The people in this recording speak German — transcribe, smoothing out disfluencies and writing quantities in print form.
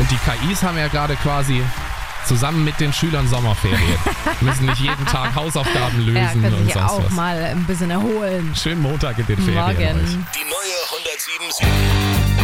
Und die KIs haben ja gerade quasi zusammen mit den Schülern Sommerferien. Müssen nicht jeden Tag Hausaufgaben lösen Ja, können und sich sonst auch was. mal ein bisschen erholen. Schönen Montag in den Ferien. Morgen. Euch. Die neue 107.7